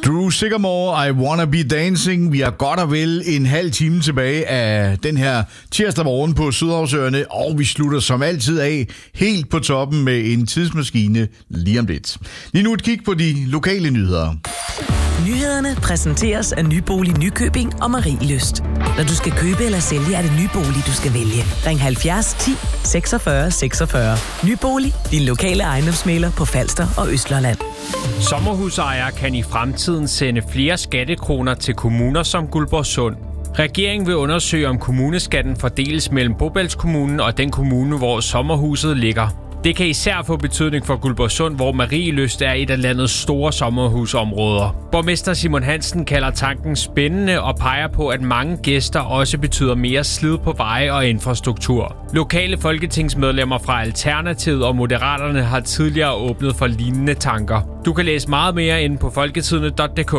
Drew Sigamore, I Wanna Be Dancing. Vi har godt og vel en halv time tilbage af den her tirsdag morgen på Sydhavsøerne, og vi slutter som altid af helt på toppen med en tidsmaskine lige om lidt. Lige nu et kig på de lokale nyheder. Nyhederne præsenteres af Nybolig Nykøbing og Marielyst. Når du skal købe eller sælge, er det Nybolig, du skal vælge. Ring 70 10 46 46. Nybolig, din lokale ejendomsmægler på Falster og Østlandet. Sommerhusejere kan i fremtiden sende flere skattekroner til kommuner som Guldborgsund. Regeringen vil undersøge, om kommuneskatten fordeles mellem Bobælskommunen og den kommune, hvor sommerhuset ligger. Det kan især få betydning for Guldborgsund, hvor Marielyst er et af landets store sommerhusområder. Borgmester Simon Hansen kalder tanken spændende og peger på, at mange gæster også betyder mere slid på veje og infrastruktur. Lokale folketingsmedlemmer fra Alternativet og Moderaterne har tidligere åbnet for lignende tanker. Du kan læse meget mere inde på folketidende.dk.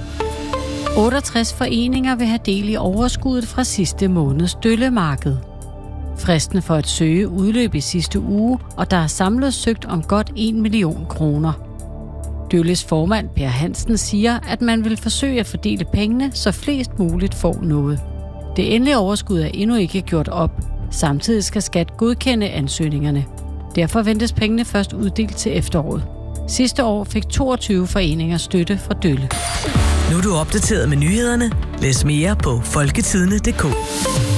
68 foreninger vil have del i overskuddet fra sidste måneds døllemarked. Fristen for at søge udløb i sidste uge, og der er samlet søgt om godt 1 million kroner. Dølles formand Per Hansen siger, at man vil forsøge at fordele pengene, så flest muligt får noget. Det endelige overskud er endnu ikke gjort op. Samtidig skal Skat godkende ansøgningerne. Derfor ventes pengene først uddelt til efteråret. Sidste år fik 22 foreninger støtte fra Dølle. Nu er du opdateret med nyhederne. Læs mere på folketidende.dk.